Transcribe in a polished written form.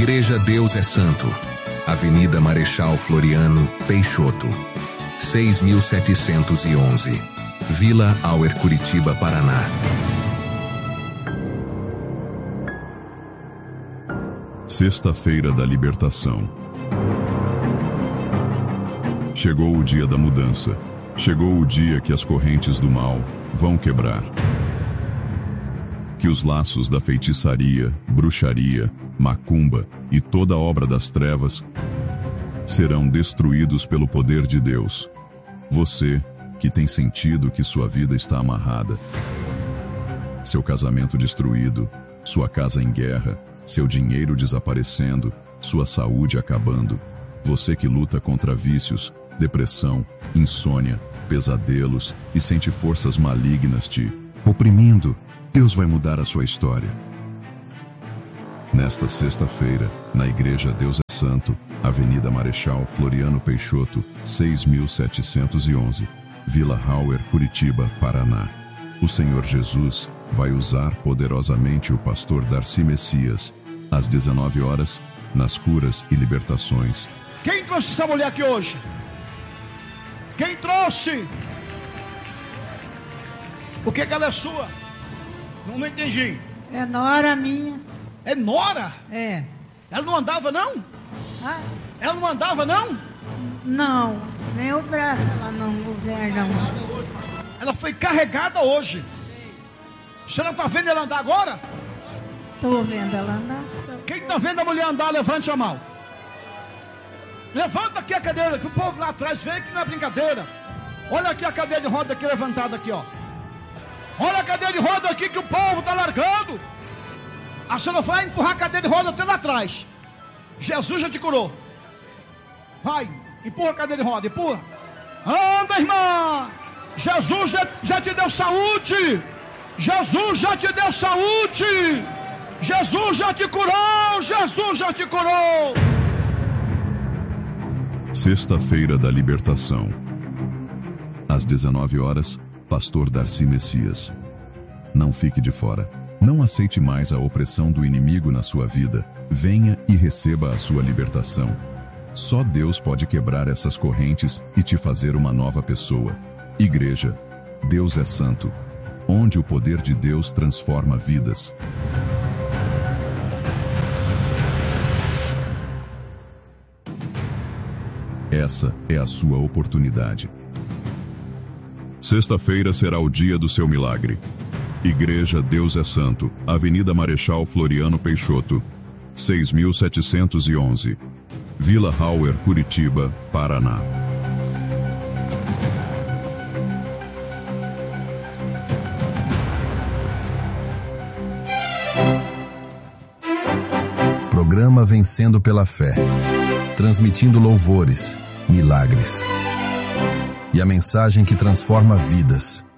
Igreja Deus é Santo, Avenida Marechal Floriano Peixoto, 6.711, Vila Auer, Curitiba, Paraná. Sexta-feira da Libertação. Chegou o dia da mudança. Chegou o dia que as correntes do mal vão quebrar. Que os laços da feitiçaria, bruxaria, macumba e toda obra das trevas serão destruídos pelo poder de Deus. Você, que tem sentido que sua vida está amarrada, seu casamento destruído, sua casa em guerra, seu dinheiro desaparecendo, sua saúde acabando, você que luta contra vícios, depressão, insônia, pesadelos e sente forças malignas te oprimindo, Deus vai mudar a sua história. Nesta sexta-feira, na Igreja Deus é Santo, Avenida Marechal Floriano Peixoto, 6.711, Vila Auer, Curitiba, Paraná. O Senhor Jesus vai usar poderosamente o pastor Darcy Messias, às 19 horas, nas curas e libertações. Quem trouxe essa mulher aqui hoje? Quem trouxe? Por que ela é sua? Não entendi. É nora minha. É nora? É. Ela não andava, não? Ah, Ela não andava, não? não, nem o braço ela não usa, não. Ela foi carregada hoje. A senhora está vendo ela andar agora? Estou vendo ela andar. Quem está vendo a mulher andar, levante a mão. Levanta aqui a cadeira, que o povo lá atrás vê que não é brincadeira. Olha aqui a cadeira de roda aqui levantada aqui, ó. Olha a cadeira de roda aqui que o povo está largando. A senhora vai empurrar a cadeira de roda até lá atrás. Jesus já te curou. Vai, empurra a cadeira de roda, empurra. Anda, irmã. Jesus já te deu saúde. Jesus já te deu saúde. Jesus já te curou. Jesus já te curou. Sexta-feira da Libertação. Às 19 horas, pastor Darcy Messias. Não fique de fora. Não aceite mais a opressão do inimigo na sua vida. Venha e receba a sua libertação. Só Deus pode quebrar essas correntes e te fazer uma nova pessoa. Igreja, Deus é Santo, onde o poder de Deus transforma vidas. Essa é a sua oportunidade. Sexta-feira será o dia do seu milagre. Igreja Deus é Santo, Avenida Marechal Floriano Peixoto, 6.711, Vila Auer, Curitiba, Paraná. Programa Vencendo pela Fé, transmitindo louvores, milagres e a mensagem que transforma vidas.